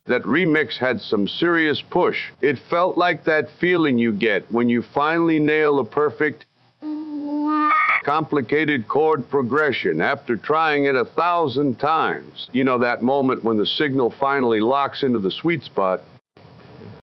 That remix had some serious push. It felt like that feeling you get when you finally nail a perfect, complicated chord progression after trying it 1,000 times. You know, that moment when the signal finally locks into the sweet spot.